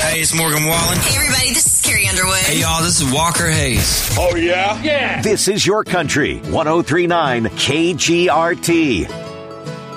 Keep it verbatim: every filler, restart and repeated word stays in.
Hey, it's Morgan Wallen. Hey, everybody, this is Carrie Underwood. Hey, y'all, this is Walker Hayes. Oh, yeah? Yeah. This is your country. one oh three point nine K G R T.